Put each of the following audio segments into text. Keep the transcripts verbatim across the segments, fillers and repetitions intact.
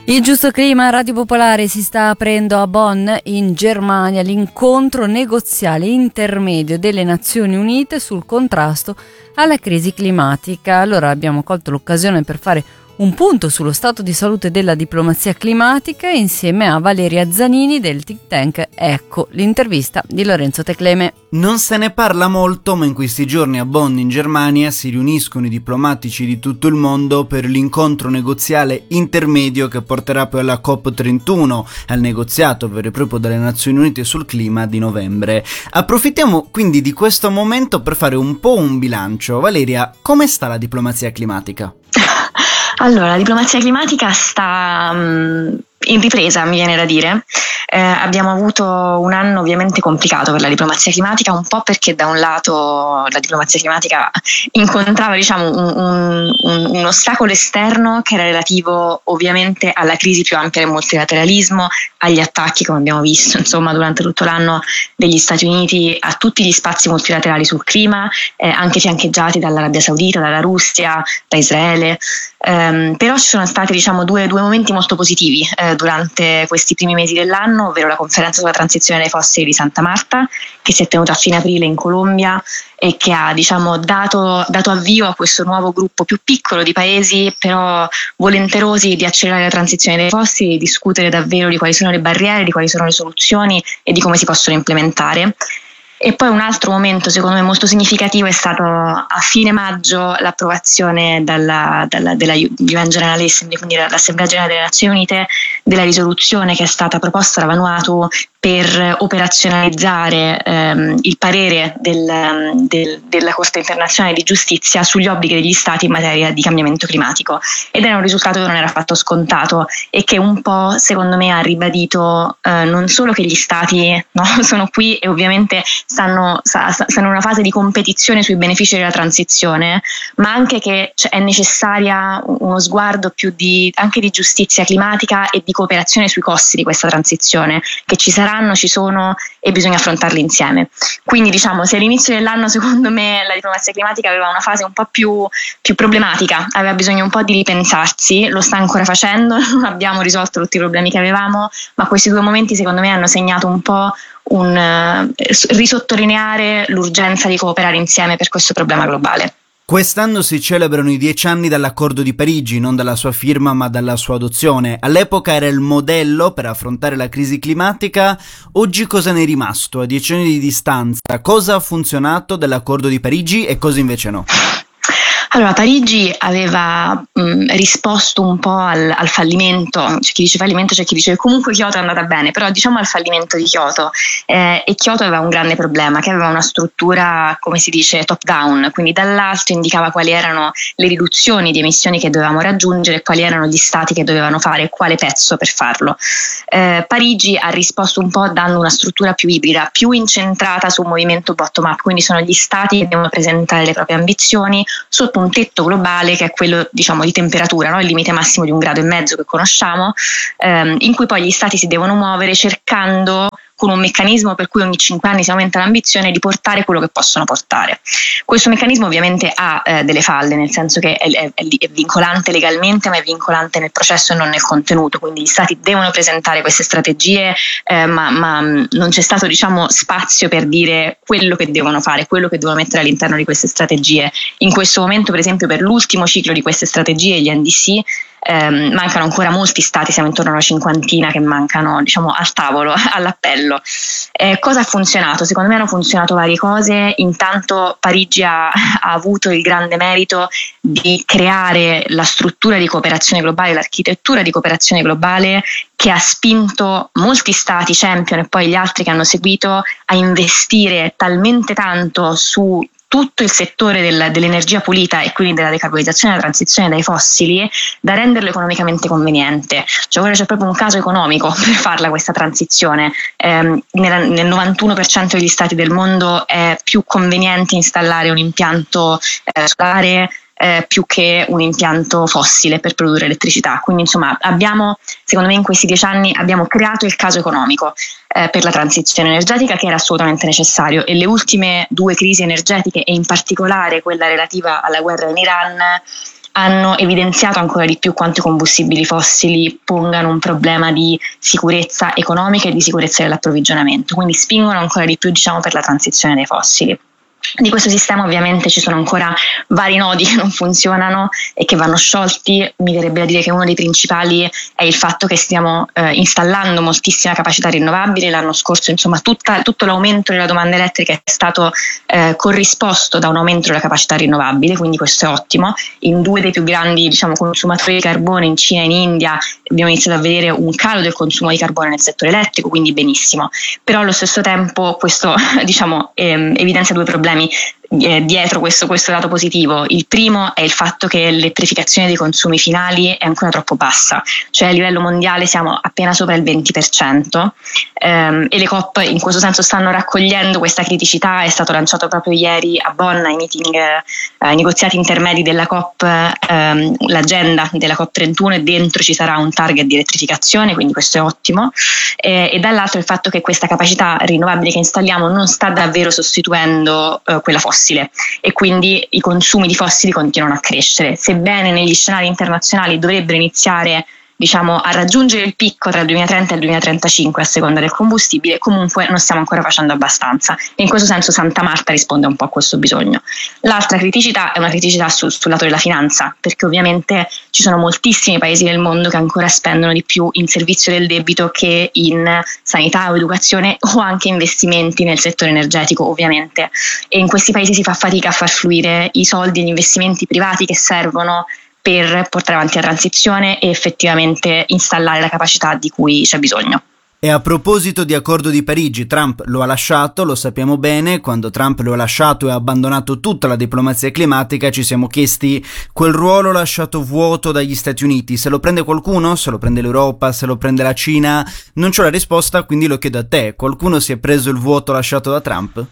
Il giusto clima, Radio Popolare. Si sta aprendo a Bonn, in Germania, l'incontro negoziale intermedio delle Nazioni Unite sul contrasto alla crisi climatica. Allora abbiamo colto l'occasione per fare un punto sullo stato di salute della diplomazia climatica insieme a Valeria Zanini del think tank Ecco. L'intervista di Lorenzo Tecleme. Non se ne parla molto, ma in questi giorni a Bonn in Germania si riuniscono i diplomatici di tutto il mondo per l'incontro negoziale intermedio che porterà poi alla COP trentuno, al negoziato vero e proprio delle Nazioni Unite sul clima di novembre. Approfittiamo quindi di questo momento per fare un po' un bilancio. Valeria, come sta la diplomazia climatica? Allora, la diplomazia climatica sta um, in ripresa, mi viene da dire. Eh, abbiamo avuto un anno ovviamente complicato per la diplomazia climatica, un po' perché da un lato la diplomazia climatica incontrava diciamo un, un, un, un ostacolo esterno che era relativo ovviamente alla crisi più ampia del multilateralismo, agli attacchi, come abbiamo visto insomma durante tutto l'anno, degli Stati Uniti a tutti gli spazi multilaterali sul clima, eh, anche fiancheggiati dall'Arabia Saudita, dalla Russia, da Israele. Um, però ci sono stati diciamo due, due momenti molto positivi eh, durante questi primi mesi dell'anno, ovvero la conferenza sulla transizione dai fossili di Santa Marta, che si è tenuta a fine aprile in Colombia e che ha diciamo dato, dato avvio a questo nuovo gruppo più piccolo di paesi però volenterosi di accelerare la transizione dai fossili, di discutere davvero di quali sono le barriere, di quali sono le soluzioni e di come si possono implementare. E poi un altro momento secondo me molto significativo è stato a fine maggio l'approvazione dalla, dalla, della U N General Assembly, quindi l'Assemblea Generale delle Nazioni Unite, della risoluzione che è stata proposta da Vanuatu per operazionalizzare ehm, il parere del, del, della Corte Internazionale di Giustizia sugli obblighi degli Stati in materia di cambiamento climatico. Ed era un risultato che non era affatto scontato e che un po' secondo me ha ribadito eh, non solo che gli Stati no, sono qui e ovviamente stanno, stanno in una fase di competizione sui benefici della transizione, ma anche che cioè, è necessaria uno sguardo più di, anche di giustizia climatica e di cooperazione sui costi di questa transizione, che ci sarà ci sono e bisogna affrontarli insieme. Quindi diciamo se all'inizio dell'anno secondo me la diplomazia climatica aveva una fase un po' più, più problematica, aveva bisogno un po' di ripensarsi, lo sta ancora facendo, non abbiamo risolto tutti i problemi che avevamo, ma questi due momenti secondo me hanno segnato un po' un uh, risottolineare l'urgenza di cooperare insieme per questo problema globale. Quest'anno si celebrano i dieci anni dall'accordo di Parigi, non dalla sua firma ma dalla sua adozione. All'epoca era il modello per affrontare la crisi climatica. Oggi cosa ne è rimasto? A dieci anni di distanza, cosa ha funzionato dell'accordo di Parigi e cosa invece no? Allora, Parigi aveva mh, risposto un po' al, al fallimento, c'è chi dice fallimento, c'è chi dice che comunque Kyoto è andata bene, però diciamo al fallimento di Kyoto, eh, e Kyoto aveva un grande problema, che aveva una struttura, come si dice, top down, quindi dall'alto indicava quali erano le riduzioni di emissioni che dovevamo raggiungere, quali erano gli stati che dovevano fare, quale pezzo per farlo. Eh, Parigi ha risposto un po' dando una struttura più ibrida, più incentrata su un movimento bottom up, quindi sono gli stati che devono presentare le proprie ambizioni sotto un tetto globale che è quello diciamo di temperatura, no? Il limite massimo di un grado e mezzo che conosciamo, ehm, in cui poi gli stati si devono muovere cercando con un meccanismo per cui ogni cinque anni si aumenta l'ambizione di portare quello che possono portare. Questo meccanismo ovviamente ha eh, delle falle, nel senso che è, è, è vincolante legalmente, ma è vincolante nel processo e non nel contenuto, quindi gli stati devono presentare queste strategie, eh, ma, ma non c'è stato diciamo spazio per dire quello che devono fare, quello che devono mettere all'interno di queste strategie. In questo momento, per esempio, per l'ultimo ciclo di queste strategie, gli N D C, ehm, mancano ancora molti stati, siamo intorno a una cinquantina che mancano diciamo al tavolo, all'appello. Eh, cosa ha funzionato? Secondo me hanno funzionato varie cose. Intanto Parigi ha, ha avuto il grande merito di creare la struttura di cooperazione globale, l'architettura di cooperazione globale che ha spinto molti stati champion e poi gli altri che hanno seguito a investire talmente tanto su tutto il settore del, dell'energia pulita e quindi della decarbonizzazione e della transizione dai fossili da renderlo economicamente conveniente. Cioè ora c'è proprio un caso economico per farla questa transizione. Eh, nel, nel novantuno per cento degli stati del mondo è più conveniente installare un impianto eh, solare Eh, più che un impianto fossile per produrre elettricità. Quindi insomma abbiamo, secondo me in questi dieci anni abbiamo creato il caso economico eh, per la transizione energetica che era assolutamente necessario, e le ultime due crisi energetiche e in particolare quella relativa alla guerra in Iran hanno evidenziato ancora di più quanto i combustibili fossili pongano un problema di sicurezza economica e di sicurezza dell'approvvigionamento, quindi spingono ancora di più, diciamo, per la transizione dai fossili. Di questo sistema ovviamente ci sono ancora vari nodi che non funzionano e che vanno sciolti. Mi verrebbe da dire che uno dei principali è il fatto che stiamo eh, installando moltissima capacità rinnovabile. L'anno scorso, insomma, tutta, tutto l'aumento della domanda elettrica è stato eh, corrisposto da un aumento della capacità rinnovabile, quindi questo è ottimo. In due dei più grandi, diciamo, consumatori di carbone, in Cina e in India, abbiamo iniziato a vedere un calo del consumo di carbone nel settore elettrico, quindi benissimo. Però allo stesso tempo questo diciamo ehm, evidenzia due problemi eh, dietro questo, questo dato positivo. Il primo è il fatto che l'elettrificazione dei consumi finali è ancora troppo bassa, cioè a livello mondiale siamo appena sopra il venti per cento ehm, e le COP in questo senso stanno raccogliendo questa criticità. È stato lanciato proprio ieri a Bonn ai meeting, eh, ai negoziati intermedi della COP, ehm, l'agenda della COP trentuno, e dentro ci sarà un target di elettrificazione, quindi questo è ottimo, eh, e dall'altro il fatto che questa capacità rinnovabile che installiamo non sta davvero sostituendo eh, quella fossile, e quindi i consumi di fossili continuano a crescere, sebbene negli scenari internazionali dovrebbero iniziare, diciamo, a raggiungere il picco tra il duemilatrenta e il duemilatrentacinque a seconda del combustibile. Comunque non stiamo ancora facendo abbastanza, e in questo senso Santa Marta risponde un po' a questo bisogno. L'altra criticità è una criticità sul, sul lato della finanza, perché ovviamente ci sono moltissimi paesi del mondo che ancora spendono di più in servizio del debito che in sanità o educazione, o anche investimenti nel settore energetico ovviamente, e in questi paesi si fa fatica a far fluire i soldi e gli investimenti privati che servono per portare avanti la transizione e effettivamente installare la capacità di cui c'è bisogno. E a proposito di Accordo di Parigi, Trump lo ha lasciato, lo sappiamo bene. Quando Trump lo ha lasciato e ha abbandonato tutta la diplomazia climatica, ci siamo chiesti: quel ruolo lasciato vuoto dagli Stati Uniti, se lo prende qualcuno? Se lo prende l'Europa? Se lo prende la Cina? Non c'ho la risposta, quindi lo chiedo a te: qualcuno si è preso il vuoto lasciato da Trump?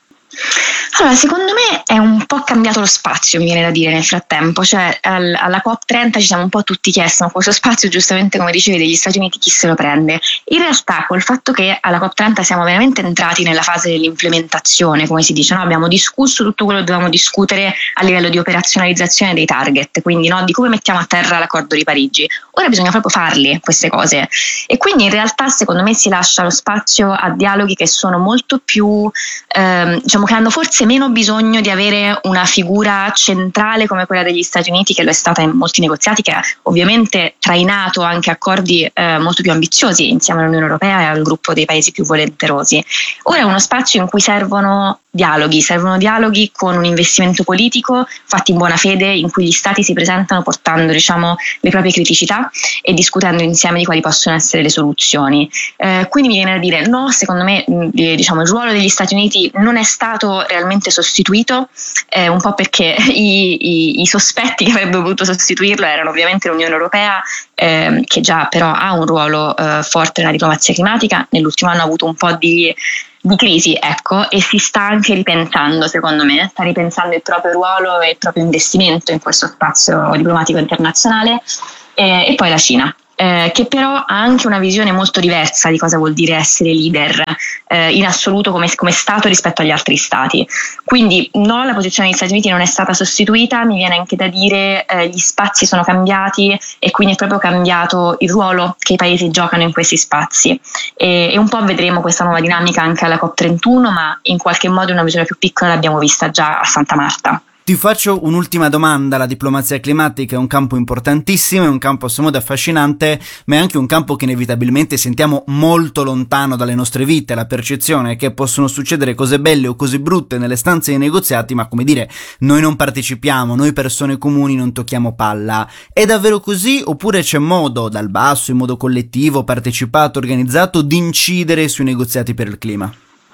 Allora, secondo me è un po' cambiato lo spazio, mi viene da dire, nel frattempo. Cioè al, alla COP trenta ci siamo un po' tutti chiesti: ma questo spazio, giustamente come dicevi, degli Stati Uniti, chi se lo prende? In realtà col fatto che alla COP trenta siamo veramente entrati nella fase dell'implementazione, come si dice, no? Abbiamo discusso tutto quello che dovevamo discutere a livello di operazionalizzazione dei target, quindi, no, di come mettiamo a terra l'accordo di Parigi. Ora bisogna proprio farle queste cose, e quindi in realtà secondo me si lascia lo spazio a dialoghi che sono molto più ehm, diciamo che hanno forse meno bisogno di avere una figura centrale come quella degli Stati Uniti, che lo è stata in molti negoziati, che ha ovviamente trainato anche accordi eh, molto più ambiziosi insieme all'Unione Europea e al gruppo dei paesi più volenterosi. Ora è uno spazio in cui servono dialoghi, servono dialoghi con un investimento politico fatti in buona fede, in cui gli stati si presentano portando, diciamo, le proprie criticità e discutendo insieme di quali possono essere le soluzioni. Eh, quindi mi viene da dire no, secondo me diciamo il ruolo degli Stati Uniti non è stato realmente sostituito, eh, un po' perché i, i, i sospetti che avrebbero voluto sostituirlo erano ovviamente l'Unione Europea, eh, che già però ha un ruolo eh, forte nella diplomazia climatica. Nell'ultimo anno ha avuto un po' di di crisi, ecco, e si sta anche ripensando, secondo me, sta ripensando il proprio ruolo e il proprio investimento in questo spazio diplomatico internazionale, eh, e poi la Cina. Eh, che però ha anche una visione molto diversa di cosa vuol dire essere leader eh, in assoluto come, come Stato rispetto agli altri Stati. Quindi no, la posizione degli Stati Uniti non è stata sostituita, mi viene anche da dire eh, gli spazi sono cambiati, e quindi è proprio cambiato il ruolo che i paesi giocano in questi spazi, e, e un po' vedremo questa nuova dinamica anche alla COP trentuno, ma in qualche modo una visione più piccola l'abbiamo vista già a Santa Marta. Ti faccio un'ultima domanda. La diplomazia climatica è un campo importantissimo, è un campo a suo modo affascinante, ma è anche un campo che inevitabilmente sentiamo molto lontano dalle nostre vite. La percezione è che possono succedere cose belle o cose brutte nelle stanze dei negoziati, ma come dire, noi non partecipiamo, noi persone comuni non tocchiamo palla. È davvero così, oppure c'è modo, dal basso, in modo collettivo, partecipato, organizzato, di incidere sui negoziati per il clima?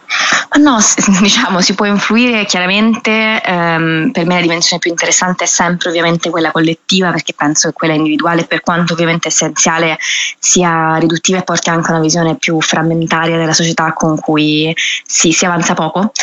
No, diciamo si può influire chiaramente. ehm, per me la dimensione più interessante è sempre ovviamente quella collettiva, perché penso che quella individuale, per quanto ovviamente essenziale, sia riduttiva e porti anche a una visione più frammentaria della società con cui si, si avanza poco,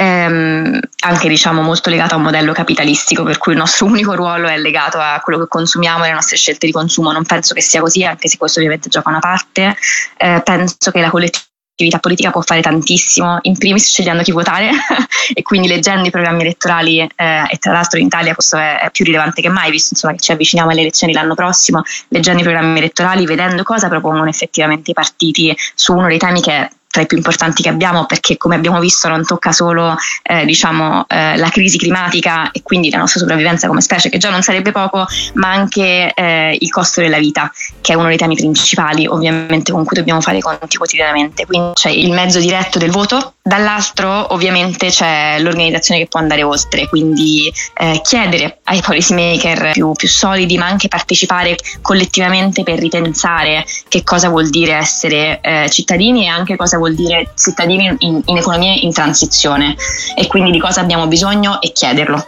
ehm, anche diciamo molto legato a un modello capitalistico per cui il nostro unico ruolo è legato a quello che consumiamo e le nostre scelte di consumo. Non penso che sia così, anche se questo ovviamente gioca una parte. Eh, penso che la collettività l'attività politica può fare tantissimo, in primis scegliendo chi votare e quindi leggendo i programmi elettorali, eh, e tra l'altro in Italia questo è, è più rilevante che mai, visto insomma che ci avviciniamo alle elezioni l'anno prossimo, leggendo i programmi elettorali, vedendo cosa propongono effettivamente i partiti su uno dei temi che è tra i più importanti che abbiamo, perché come abbiamo visto non tocca solo eh, diciamo eh, la crisi climatica e quindi la nostra sopravvivenza come specie, che già non sarebbe poco, ma anche eh, il costo della vita, che è uno dei temi principali ovviamente con cui dobbiamo fare i conti quotidianamente. Quindi c'è il mezzo diretto del voto, dall'altro ovviamente c'è l'organizzazione che può andare oltre, quindi eh, chiedere ai policy maker più, più solidi, ma anche partecipare collettivamente per ripensare che cosa vuol dire essere eh, cittadini e anche cosa vuol dire cittadini in, in economie in transizione, e quindi di cosa abbiamo bisogno e chiederlo.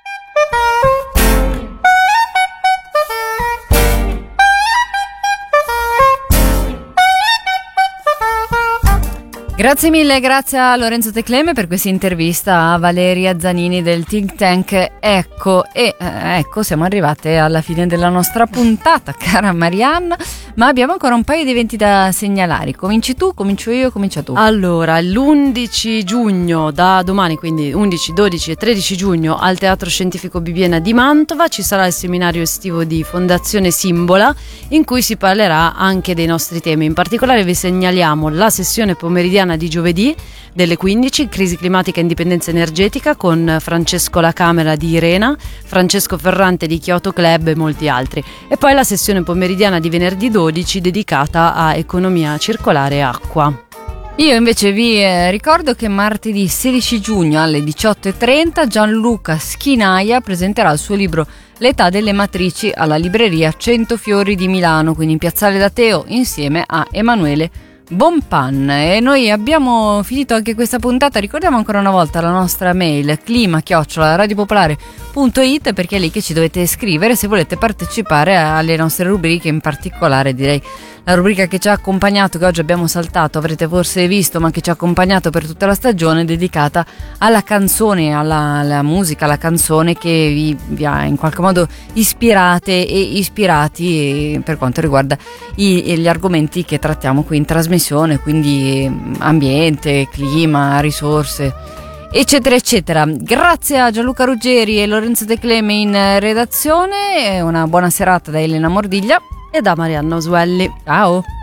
Grazie mille, grazie a Lorenzo Tecleme per questa intervista a Valeria Zanini del think tank Ecco. E eh, ecco, siamo arrivate alla fine della nostra puntata, cara Marianna, ma abbiamo ancora un paio di eventi da segnalare. Cominci tu, comincio io, comincia tu. Allora, l'undici giugno, da domani, quindi undici, dodici e tredici giugno, al Teatro Scientifico Bibbiena di Mantova ci sarà il seminario estivo di Fondazione Simbola, in cui si parlerà anche dei nostri temi. In particolare vi segnaliamo la sessione pomeridiana di giovedì delle quindici, crisi climatica e indipendenza energetica, con Francesco La Camera di Irena, Francesco Ferrante di Kyoto Club e molti altri, e poi la sessione pomeridiana di venerdì dodici dedicata a economia circolare e acqua. Io invece vi eh, ricordo che martedì sedici giugno alle diciotto e trenta Gianluca Schinaia presenterà il suo libro L'età delle matrici alla libreria Cento Fiori di Milano, quindi in Piazzale da Teo, insieme a Emanuele Bonpan. E noi abbiamo finito anche questa puntata. Ricordiamo ancora una volta la nostra mail clima chiocciola radiopopolare punto it, perché è lì che ci dovete scrivere se volete partecipare alle nostre rubriche, in particolare direi la rubrica che ci ha accompagnato, che oggi abbiamo saltato, avrete forse visto, ma che ci ha accompagnato per tutta la stagione, dedicata alla canzone, alla, alla musica, alla canzone che vi, vi ha in qualche modo ispirate e ispirati per quanto riguarda i, gli argomenti che trattiamo qui in trasmissione, quindi ambiente, clima, risorse, eccetera eccetera. Grazie a Gianluca Ruggeri e Lorenzo Tecleme in redazione, e una buona serata da Elena Mordiglia e da Marianna Osuelli. Ciao.